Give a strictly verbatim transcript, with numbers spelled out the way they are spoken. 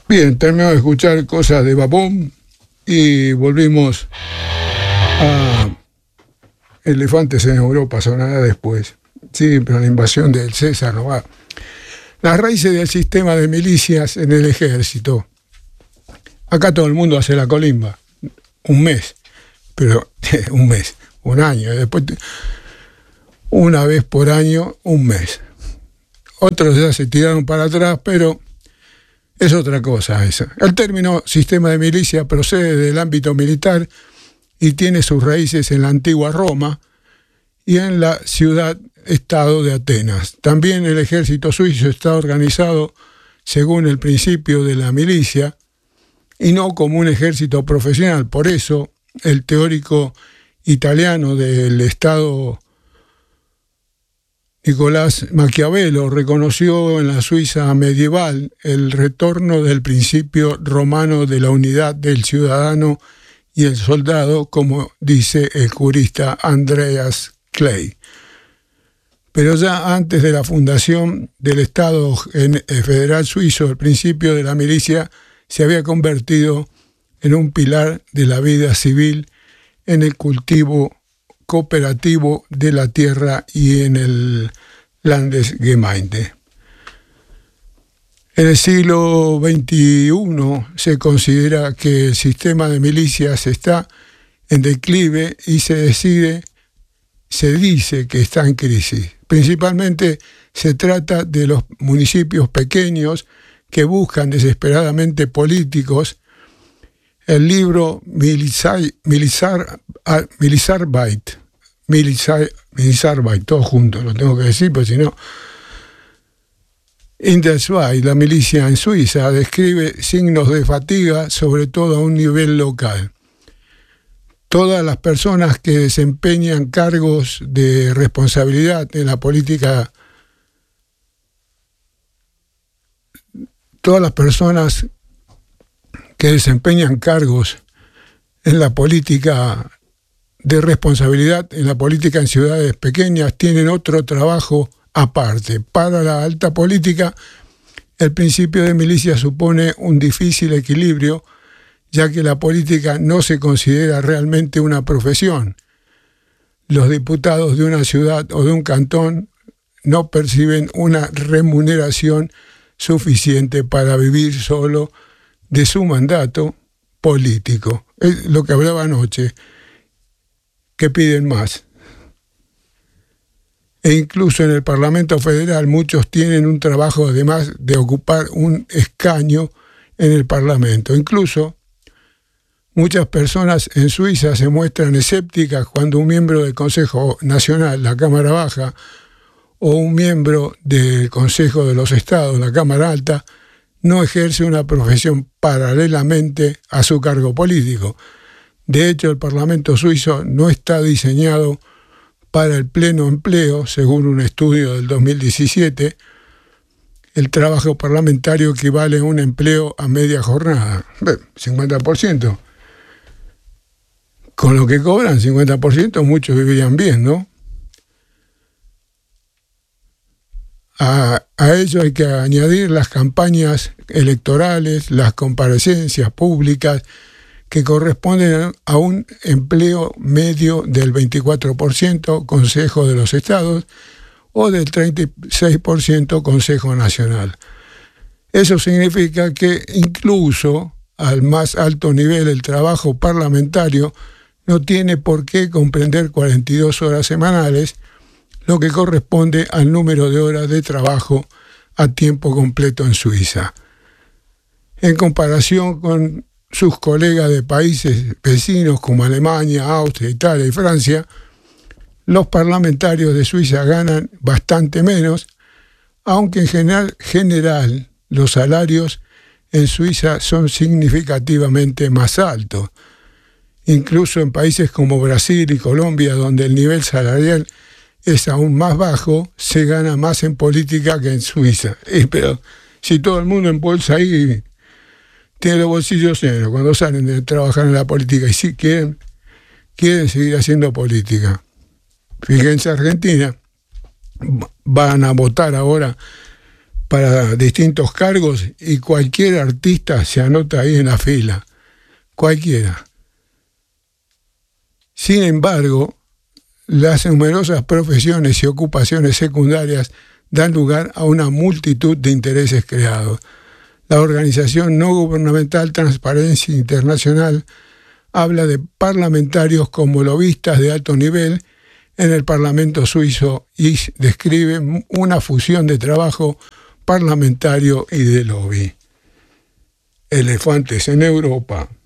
Bien, terminamos de escuchar cosas de Babón y volvimos a Elefantes en Europa, sonará después. Sí, pero la invasión del César no va. Las raíces del sistema de milicias en el ejército. Acá todo el mundo hace la colimba. Un mes, pero un mes, un año. Después, una vez por año, un mes. Otros ya se tiraron para atrás, pero es otra cosa esa. El término sistema de milicia procede del ámbito militar y tiene sus raíces en la antigua Roma y en la ciudad-estado de Atenas. También el ejército suizo está organizado según el principio de la milicia y no como un ejército profesional. Por eso, el teórico italiano del Estado Nicolás Maquiavelo reconoció en la Suiza medieval el retorno del principio romano de la unidad del ciudadano y el soldado, como dice el jurista Andreas Clay. Pero ya antes de la fundación del Estado federal suizo, el principio de la milicia se había convertido en un pilar de la vida civil, en el cultivo cooperativo de la tierra y en el Landesgemeinde. En el siglo veintiuno se considera que el sistema de milicias está en declive y se decide, se dice que está en crisis. Principalmente se trata de los municipios pequeños que buscan desesperadamente políticos. El libro Milizar, Milizar, Milizarbeit, Milizar, Milizarbeit, todo junto, lo tengo que decir, porque si no... In der Schweiz, la milicia en Suiza, describe signos de fatiga, sobre todo a un nivel local. Todas las personas que desempeñan cargos de responsabilidad en la política, todas las personas que desempeñan cargos en la política de responsabilidad, en la política en ciudades pequeñas, tienen otro trabajo aparte. Para la alta política, el principio de milicia supone un difícil equilibrio, ya que la política no se considera realmente una profesión. Los diputados de una ciudad o de un cantón no perciben una remuneración suficiente para vivir solo de su mandato político. Es lo que hablaba anoche, que piden más. E incluso en el Parlamento Federal muchos tienen un trabajo además de ocupar un escaño en el Parlamento. Incluso muchas personas en Suiza se muestran escépticas cuando un miembro del Consejo Nacional, la Cámara Baja, o un miembro del Consejo de los Estados, la Cámara Alta, no ejerce una profesión paralelamente a su cargo político. De hecho, el Parlamento suizo no está diseñado para el pleno empleo, según un estudio del dos mil diecisiete. El trabajo parlamentario equivale a un empleo a media jornada, cincuenta por ciento. Con lo que cobran, cincuenta por ciento, muchos vivirían bien, ¿no? A, a ello hay que añadir las campañas electorales, las comparecencias públicas, que corresponden a un empleo medio del veinticuatro por ciento Consejo de los Estados o del treinta y seis por ciento Consejo Nacional. Eso significa que incluso al más alto nivel el trabajo parlamentario no tiene por qué comprender cuarenta y dos horas semanales, lo que corresponde al número de horas de trabajo a tiempo completo en Suiza. En comparación con sus colegas de países vecinos como Alemania, Austria, Italia y Francia, los parlamentarios de Suiza ganan bastante menos, aunque en general, general los salarios en Suiza son significativamente más altos. Incluso en países como Brasil y Colombia, donde el nivel salarial es aún más bajo, se gana más en política que en Suiza. Y, pero si todo el mundo en bolsa ahí tiene los bolsillos llenos cuando salen de trabajar en la política y si quieren, quieren seguir haciendo política. Fíjense, Argentina, van a votar ahora para distintos cargos y cualquier artista se anota ahí en la fila, cualquiera. Sin embargo, las numerosas profesiones y ocupaciones secundarias dan lugar a una multitud de intereses creados. La organización no gubernamental Transparencia Internacional habla de parlamentarios como lobistas de alto nivel en el Parlamento suizo y describe una fusión de trabajo parlamentario y de lobby. Elefantes en Europa.